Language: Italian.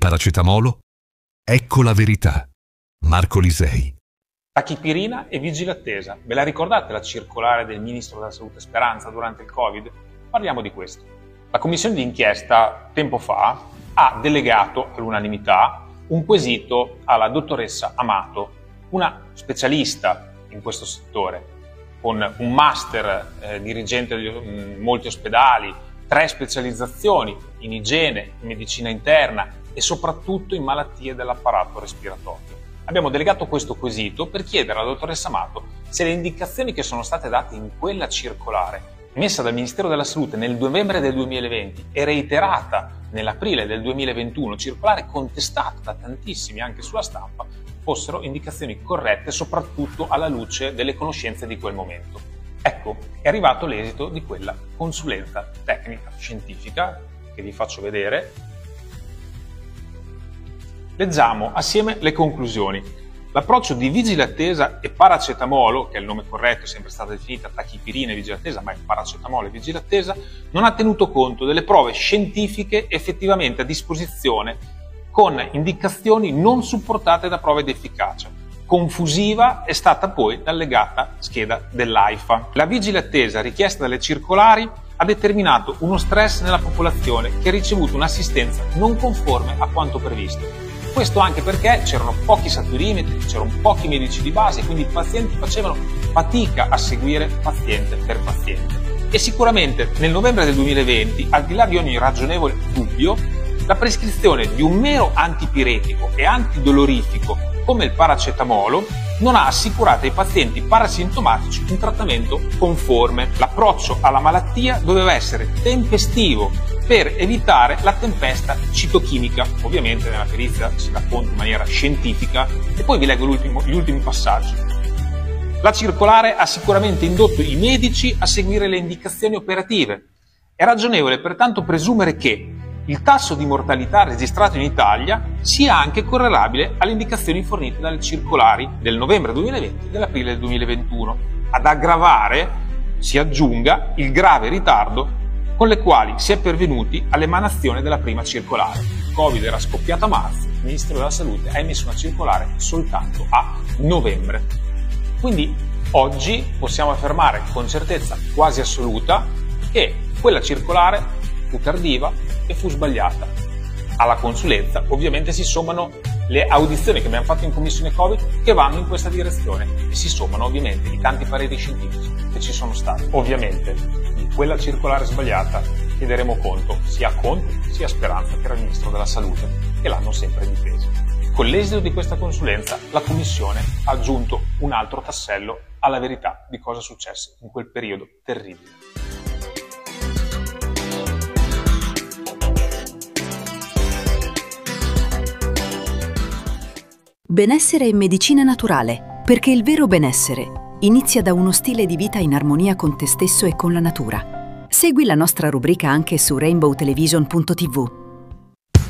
paracetamolo? Ecco la verità. Marco Lisei. Tachipirina e vigile attesa. Ve la ricordate la circolare del Ministro della Salute Speranza durante il Covid? Parliamo di questo. La commissione d'inchiesta, tempo fa, ha delegato all'unanimità un quesito alla dottoressa Amato, una specialista in questo settore, con un master dirigente di molti ospedali, 3 specializzazioni in igiene, in medicina interna e soprattutto in malattie dell'apparato respiratorio. Abbiamo delegato questo quesito per chiedere alla dottoressa Amato se le indicazioni che sono state date in quella circolare, emessa dal Ministero della Salute nel novembre del 2020 e reiterata nell'aprile del 2021, circolare contestata da tantissimi anche sulla stampa, fossero indicazioni corrette soprattutto alla luce delle conoscenze di quel momento. Ecco, è arrivato l'esito di quella consulenza tecnica scientifica che vi faccio vedere. Leggiamo assieme le conclusioni. L'approccio di vigile attesa e paracetamolo, che è il nome corretto, è sempre stata definita tachipirina e vigile attesa, ma è paracetamolo e vigile attesa, non ha tenuto conto delle prove scientifiche effettivamente a disposizione con indicazioni non supportate da prove di efficacia. Confusiva è stata poi l'allegata scheda dell'AIFA. La vigile attesa richiesta dalle circolari ha determinato uno stress nella popolazione che ha ricevuto un'assistenza non conforme a quanto previsto. Questo anche perché c'erano pochi saturimetri, c'erano pochi medici di base, quindi i pazienti facevano fatica a seguire paziente per paziente. E sicuramente nel novembre del 2020, al di là di ogni ragionevole dubbio, la prescrizione di un mero antipiretico e antidolorifico come il paracetamolo non ha assicurato ai pazienti parasintomatici un trattamento conforme. L'approccio alla malattia doveva essere tempestivo per evitare la tempesta citochimica. Ovviamente nella perizia si racconta in maniera scientifica e poi vi leggo gli ultimi passaggi. La circolare ha sicuramente indotto i medici a seguire le indicazioni operative. È ragionevole pertanto presumere che il tasso di mortalità registrato in Italia sia anche correlabile alle indicazioni fornite dalle circolari del novembre 2020 e dell'aprile del 2021. Ad aggravare si aggiunga il grave ritardo con le quali si è pervenuti all'emanazione della prima circolare. Il Covid era scoppiato a marzo, il Ministero della Salute ha emesso una circolare soltanto a novembre. Quindi oggi possiamo affermare con certezza quasi assoluta che quella circolare fu tardiva e fu sbagliata. Alla consulenza ovviamente si sommano le audizioni che abbiamo fatto in commissione Covid che vanno in questa direzione e si sommano ovviamente i tanti pareri scientifici che ci sono stati. Ovviamente di quella circolare sbagliata chiederemo conto sia a Conte sia a Speranza, che era il Ministro della Salute, che l'hanno sempre difeso. Con l'esito di questa consulenza la Commissione ha aggiunto un altro tassello alla verità di cosa successe in quel periodo terribile. Benessere e medicina naturale, perché il vero benessere inizia da uno stile di vita in armonia con te stesso e con la natura. Segui la nostra rubrica anche su rainbowtelevision.tv.